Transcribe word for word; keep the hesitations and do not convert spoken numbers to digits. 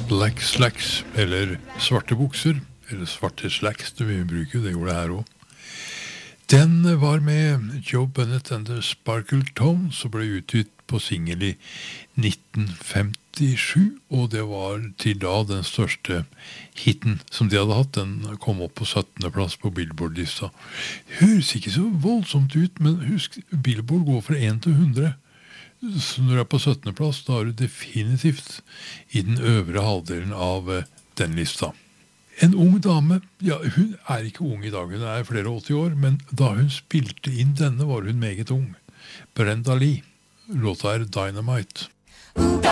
Black Slacks, eller svarte bukser, eller svarte slacks, det vi bruker, det gjorde det her også. Den var med Joe Bennett and the Sparkle Tones, og ble utgitt på singel i nitten femtisju, og det var til da den største hitten som de hadde hatt. Den kom opp på syttende plass på Billboard-lista. Høres ikke så voldsomt ut, men husk, Billboard går fra en til hundre. Så når du er på syttende plass, da er du definitivt i den øvre halvdelen av eh, den lista. En ung dame, ja, hun er ikke ung i dag, hun er flere åtti år, men da hun spilte inn denne var hun meget ung. Brenda Lee, låta er Dynamite.